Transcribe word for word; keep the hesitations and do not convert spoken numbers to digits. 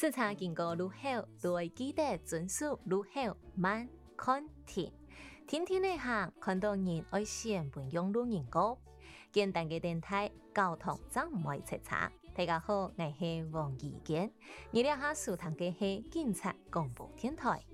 视察经过路後，都會記得遵守路後慢看停。天天的行，看到人愛先分用路人過。簡單嘅電台，交通真唔會出差。大家好，我係王怡健，你哋下收聽嘅係警察廣播電台。